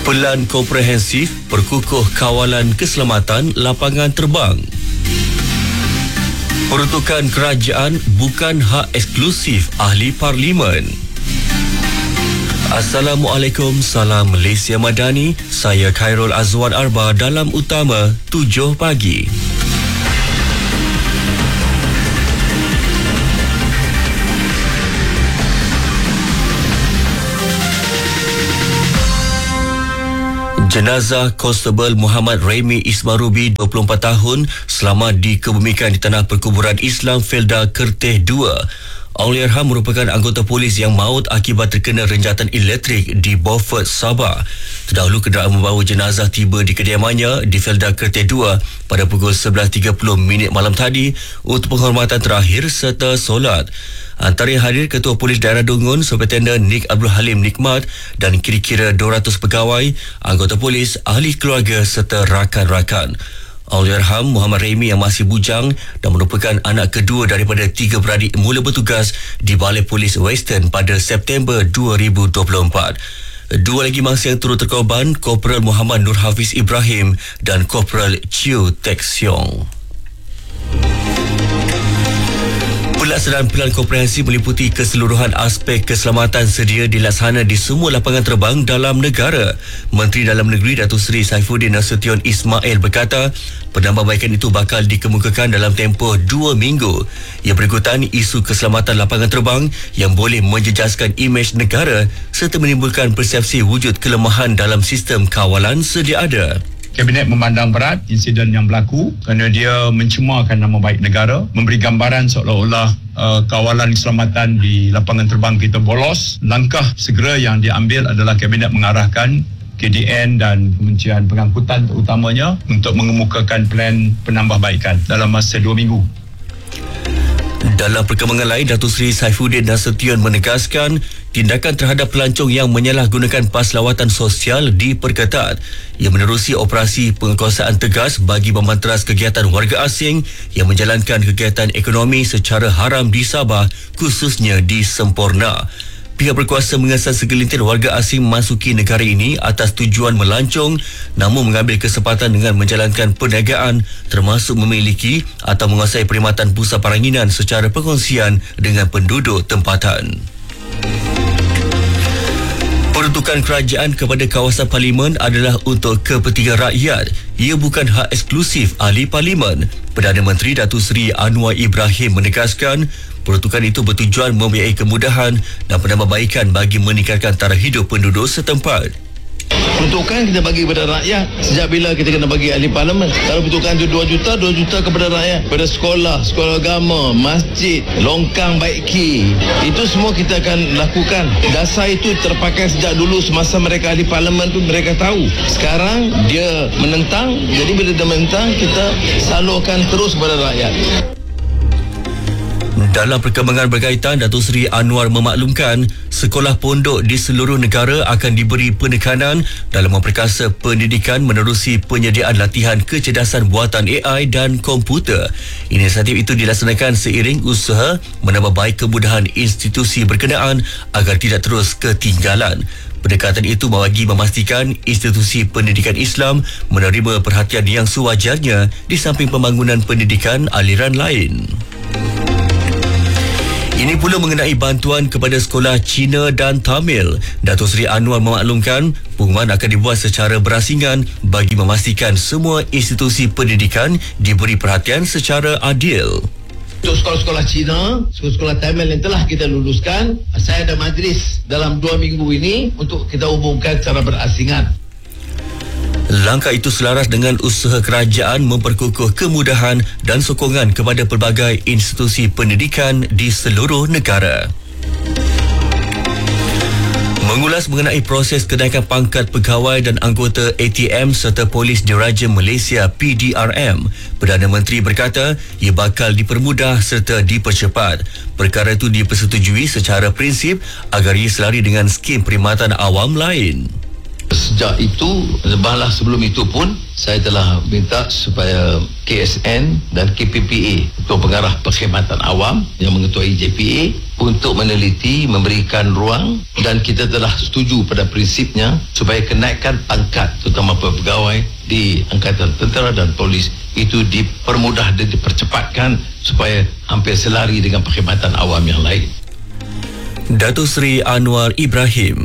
Pelan komprehensif perkukuh kawalan keselamatan lapangan terbang. Peruntukan kerajaan bukan hak eksklusif ahli parlimen. Assalamualaikum, salam Malaysia Madani. Saya Khairul Azwan Arba dalam Utama 7 pagi. Jenazah Konstebel Muhammad Remy Ismarubi, 24 tahun, selamat dikebumikan di Tanah Perkuburan Islam Felda Kerteh 2. Allahyarham merupakan anggota polis yang maut akibat terkena renjatan elektrik di Beaufort, Sabah. Terdahulu kenderaan membawa jenazah tiba di kediamannya di Felda Kerteh 2 pada pukul 11.30 malam tadi untuk penghormatan terakhir serta solat. Antara yang hadir Ketua Polis Daerah Dungun, Superintendent Nik Abdul Halim Nikmat dan kira-kira 200 pegawai, anggota polis, ahli keluarga serta rakan-rakan. Allahyarham Muhammad Remy yang masih bujang dan merupakan anak kedua daripada 3 beradik mula bertugas di Balai Polis Western pada September 2024. Dua lagi mangsa yang turut terkorban, Korporal Muhammad Nur Hafiz Ibrahim dan Korporal Chiu Tek Siong. Pelaksanaan pelan komprehensif meliputi keseluruhan aspek keselamatan sedia dilaksana di semua lapangan terbang dalam negara. Menteri Dalam Negeri Datuk Seri Saifuddin Nasution Ismail berkata, penambahbaikan itu bakal dikemukakan dalam tempoh 2 minggu. Ia berikutan isu keselamatan lapangan terbang yang boleh menjejaskan imej negara serta menimbulkan persepsi wujud kelemahan dalam sistem kawalan sedia ada. Kabinet memandang berat insiden yang berlaku kerana dia mencemarkan nama baik negara, memberi gambaran seolah-olah kawalan keselamatan di lapangan terbang kita bolos. Langkah segera yang diambil adalah Kabinet mengarahkan KDN dan Kementerian Pengangkutan terutamanya untuk mengemukakan plan penambahbaikan dalam masa 2 minggu. Dalam perkembangan lain, Datuk Seri Saifuddin Nasution menegaskan tindakan terhadap pelancong yang menyalahgunakan pas lawatan sosial diperketat. Ia menerusi operasi penguasaan tegas bagi memanteras kegiatan warga asing yang menjalankan kegiatan ekonomi secara haram di Sabah, khususnya di Semporna. Pihak berkuasa mengesan segelintir warga asing memasuki negara ini atas tujuan melancong namun mengambil kesempatan dengan menjalankan perniagaan termasuk memiliki atau menguasai perkhidmatan pusat peranginan secara perkongsian dengan penduduk tempatan. Peruntukan kerajaan kepada kawasan parlimen adalah untuk kepentingan rakyat. Ia bukan hak eksklusif ahli parlimen. Perdana Menteri Datuk Seri Anwar Ibrahim menegaskan peruntukan itu bertujuan membiayai kemudahan dan penambahbaikan bagi meningkatkan taraf hidup penduduk setempat. Peruntukan kita bagi kepada rakyat. Sejak bila kita kena bagi ahli parlimen? Kalau peruntukan itu 2 juta kepada rakyat, kepada sekolah agama, masjid, longkang baiki, itu semua kita akan lakukan. Dasar itu terpakai sejak dulu semasa mereka ahli parlimen tu, mereka tahu. Sekarang dia menentang, jadi bila dia menentang, kita salurkan terus kepada rakyat. Dalam perkembangan berkaitan, Datuk Seri Anwar memaklumkan sekolah pondok di seluruh negara akan diberi penekanan dalam memperkasa pendidikan menerusi penyediaan latihan kecerdasan buatan AI dan komputer. Inisiatif itu dilaksanakan seiring usaha menambah baik kemudahan institusi berkenaan agar tidak terus ketinggalan. Pendekatan itu bagi memastikan institusi pendidikan Islam menerima perhatian yang sewajarnya di samping pembangunan pendidikan aliran lain. Ini pula mengenai bantuan kepada sekolah Cina dan Tamil. Datuk Seri Anwar memaklumkan pengumuman akan dibuat secara berasingan bagi memastikan semua institusi pendidikan diberi perhatian secara adil. Untuk sekolah-sekolah Cina, sekolah-sekolah Tamil yang telah kita luluskan, saya ada majlis dalam 2 minggu ini untuk kita umumkan secara berasingan. Langkah itu selaras dengan usaha kerajaan memperkukuh kemudahan dan sokongan kepada pelbagai institusi pendidikan di seluruh negara. Mengulas mengenai proses kenaikan pangkat pegawai dan anggota ATM serta Polis Diraja Malaysia PDRM, Perdana Menteri berkata ia bakal dipermudah serta dipercepat. Perkara itu dipersetujui secara prinsip agar ia selari dengan skim perkhidmatan awam lain. Sejak itu, bahlah sebelum itu pun saya telah minta supaya KSN dan KPPA, Ketua Pengarah Perkhidmatan Awam yang mengetuai JPA, untuk meneliti, memberikan ruang, dan kita telah setuju pada prinsipnya supaya kenaikan pangkat terutama pegawai di Angkatan Tentera dan Polis itu dipermudah dan dipercepatkan supaya hampir selari dengan perkhidmatan awam yang lain. Datuk Seri Anwar Ibrahim.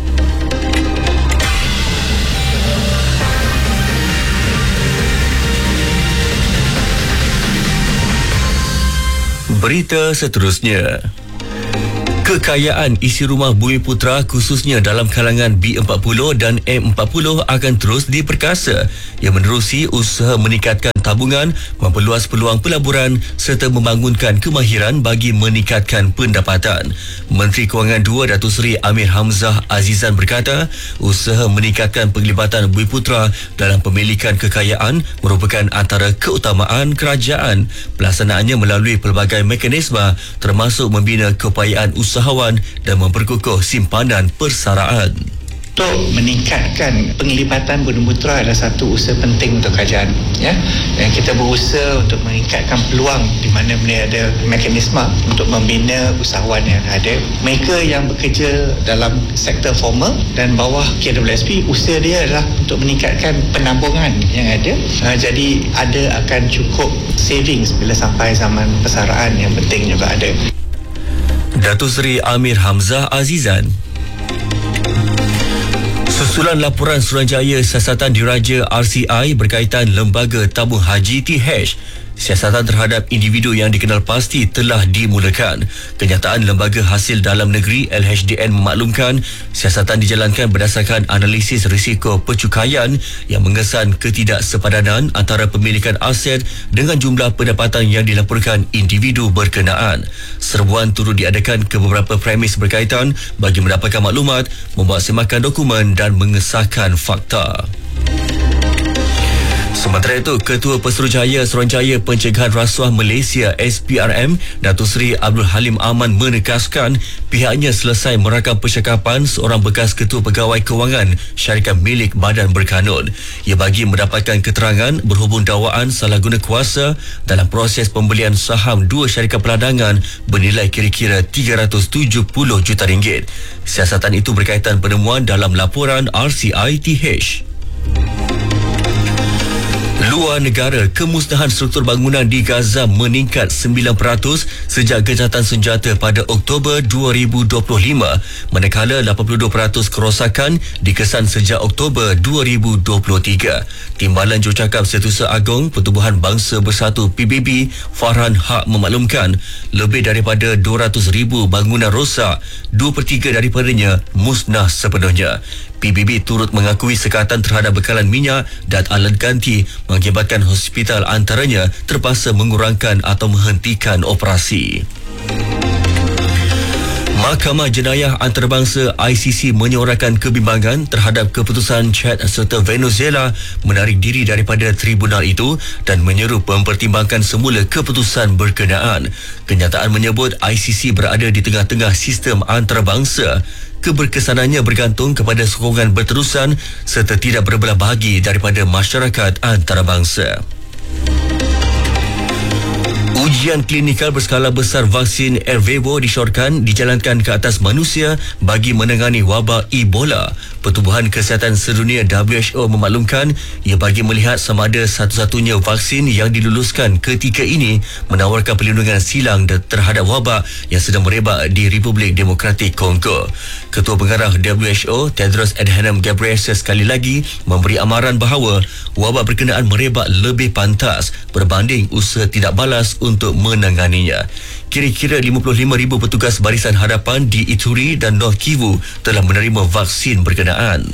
Berita seterusnya. Kekayaan isi rumah Bumiputera khususnya dalam kalangan B40 dan M40 akan terus diperkasa yang menerusi usaha meningkatkan tabungan, memperluas peluang pelaburan serta membangunkan kemahiran bagi meningkatkan pendapatan. Menteri Kewangan 2 Datuk Seri Amir Hamzah Azizan berkata, usaha meningkatkan penglibatan Bumiputera dalam pemilikan kekayaan merupakan antara keutamaan kerajaan. Pelaksanaannya melalui pelbagai mekanisme termasuk membina keupayaan usahawan dan memperkukuh simpanan persaraan. Untuk meningkatkan penglibatan Bumiputera adalah satu usaha penting untuk kerajaan, ya. Dan kita berusaha untuk meningkatkan peluang di mana ada mekanisme untuk membina usahawan yang ada. Mereka yang bekerja dalam sektor formal dan bawah KWSP, usaha dia adalah untuk meningkatkan penambungan yang ada. Jadi ada akan cukup savings bila sampai zaman persaraan yang penting juga ada. Datuk Seri Amir Hamzah Azizan. Susulan laporan Suruhanjaya Siasatan Diraja RCI berkaitan Lembaga Tabung Haji TH, siasatan terhadap individu yang dikenal pasti telah dimulakan. Kenyataan Lembaga Hasil Dalam Negeri LHDN memaklumkan siasatan dijalankan berdasarkan analisis risiko percukaian yang mengesan ketidaksepadanan antara pemilikan aset dengan jumlah pendapatan yang dilaporkan individu berkenaan. Serbuan turut diadakan ke beberapa premis berkaitan bagi mendapatkan maklumat, membuat semakan dokumen dan mengesahkan fakta. Sementara itu, Ketua Pesuruhjaya Suruhanjaya Pencegahan Rasuah Malaysia SPRM, Datuk Seri Abdul Halim Aman menegaskan pihaknya selesai merakam percakapan seorang bekas Ketua Pegawai Kewangan syarikat milik Badan Berkanun. Ia bagi mendapatkan keterangan berhubung dakwaan salah guna kuasa dalam proses pembelian saham dua syarikat peladangan bernilai kira-kira RM370 juta. Siasatan itu berkaitan penemuan dalam laporan RCI-TH. Luar negara, kemusnahan struktur bangunan di Gaza meningkat 9% sejak gencatan senjata pada Oktober 2025, manakala 82% kerosakan dikesan sejak Oktober 2023. Timbalan Jurucakap Setiausaha Agong Pertubuhan Bangsa Bersatu PBB Farhan Haq memaklumkan lebih daripada 200,000 bangunan rosak, 2/3 daripadanya musnah sepenuhnya. PBB turut mengakui sekatan terhadap bekalan minyak dan alat ganti mengakibatkan hospital antaranya terpaksa mengurangkan atau menghentikan operasi. Mahkamah Jenayah Antarabangsa ICC menyuarakan kebimbangan terhadap keputusan Chad serta Venezuela menarik diri daripada tribunal itu dan menyeru mempertimbangkan semula keputusan berkenaan. Kenyataan menyebut ICC berada di tengah-tengah sistem antarabangsa. Keberkesanannya bergantung kepada sokongan berterusan serta tidak berbelah bahagi daripada masyarakat antarabangsa. Ujian klinikal berskala besar vaksin Ervebo disyorkan dijalankan ke atas manusia bagi menangani wabak Ebola. Pertubuhan Kesihatan Sedunia WHO memaklumkan ia bagi melihat sama ada satu-satunya vaksin yang diluluskan ketika ini menawarkan perlindungan silang terhadap wabak yang sedang merebak di Republik Demokratik Kongo. Ketua Pengarah WHO Tedros Adhanom Ghebreyesus sekali lagi memberi amaran bahawa wabak berkenaan merebak lebih pantas berbanding usaha tidak balas untuk menanganinya. Kira-kira 55,000 petugas barisan hadapan di Ituri dan North Kivu telah menerima vaksin berkenaan.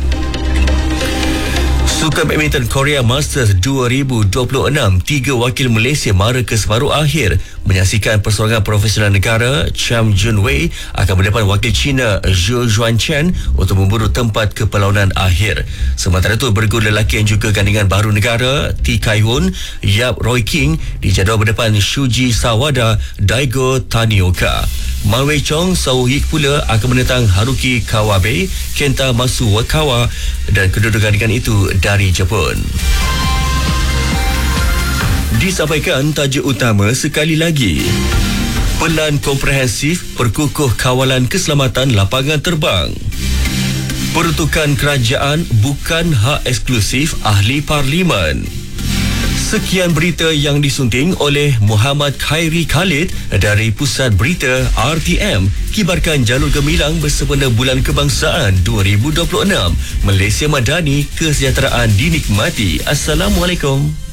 Sukan Badminton Korea Masters 2026, 3 wakil Malaysia mara ke separuh akhir menyaksikan persoalangan profesional negara. Cham Jun Wei akan berdepan wakil China Zhou Juanchen untuk memburu tempat ke perlawanan akhir. Sementara itu, bergu lelaki yang juga gandingan baru negara T Kai Hoon Yap Roy King dijadual berdepan Shuji Sawada Daigo Tanioka. Ma Wei Chong Sauhik pula akan menentang Haruki Kawabe, Kenta Masuwakawa dan kedua-dua itu dari Jepun. Disampaikan tajuk utama sekali lagi. Pelan komprehensif perkukuh kawalan keselamatan lapangan terbang. Peruntukan kerajaan bukan hak eksklusif ahli parlimen. Sekian berita yang disunting oleh Muhammad Khairi Khalid dari Pusat Berita RTM. Kibarkan jalur gemilang bersempena Bulan Kebangsaan 2026. Malaysia Madani, kesejahteraan dinikmati. Assalamualaikum.